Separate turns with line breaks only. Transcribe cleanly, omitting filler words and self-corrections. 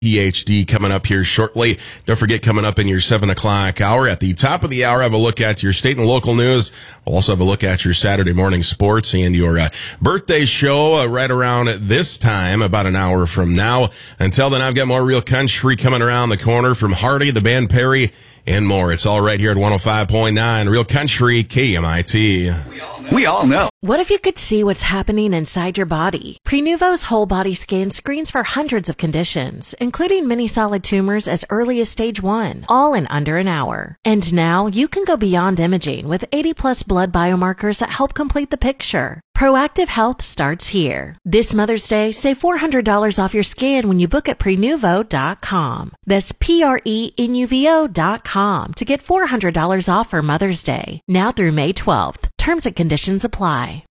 PhD coming up here shortly. Don't forget, coming up in your 7 o'clock hour, at the top of the hour, have a look at your state and local news. We'll also have a look at your Saturday morning sports and your birthday show right around this time, about an hour from now. Until then, I've got more Real Country coming around the corner from Hardy, the band Perry, and more. It's all right here at 105.9 Real Country KMIT.
We all know.
What if you could see what's happening inside your body? Prenuvo's whole body scan screens for hundreds of conditions, including many solid tumors as early as stage 1, all in under an hour. And now you can go beyond imaging with 80+ blood biomarkers that help complete the picture. Proactive Health starts here. This Mother's Day, save $400 off your scan when you book at Prenuvo.com. That's Prenuvo.com to get $400 off for Mother's Day, now through May 12th. Terms and conditions apply.